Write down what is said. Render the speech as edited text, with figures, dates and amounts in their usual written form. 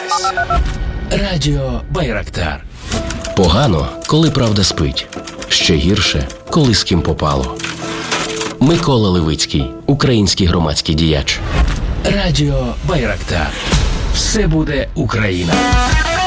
Прокидайся. Радіо Байрактар. Погано, коли правда спить. Ще гірше, коли з ким попало. Микола Левицький, український громадський діяч. Радіо Байрактар. Все буде Україна.